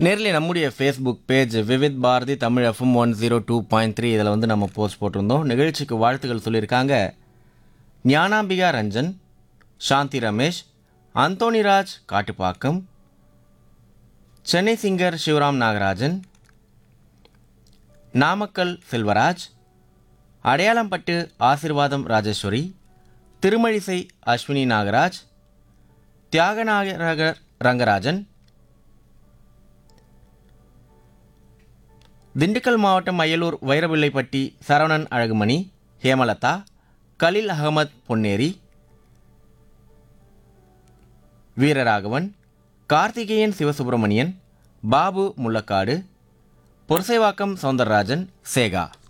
நேரில் நம்முடைய Facebook page Vividh Bharathi Tamil FM 102.3 இதில் வந்து நம்ம போஸ்ட் போட்டிருந்தோம். நிகழ்ச்சிக்கு வாழ்த்துக்கள் சொல்லியிருக்காங்க ஞானாம்பிகா ரஞ்சன், சாந்தி ரமேஷ், அந்தோணிராஜ் காட்டுப்பாக்கம், சென்னை சிங்கர் சிவராம் நாகராஜன், நாமக்கல் செல்வராஜ், அடையாளம்பட்டு ஆசிர்வாதம் ராஜேஸ்வரி, திருமழிசை அஸ்வினி நாகராஜ், தியாகநாயகர் ரங்கராஜன், திண்டுக்கல் மாவட்டம் அயலூர் வைரவில்லைப்பட்டி சரவணன் அழகுமணி, ஹேமலதா, கலீல் அகமத் பொன்னேரி, வீரராகவன், கார்த்திகேயன் சிவசுப்பிரமணியன், பாபு முள்ளக்காடு, பொருசைவாக்கம் சௌந்தரராஜன், சேகா.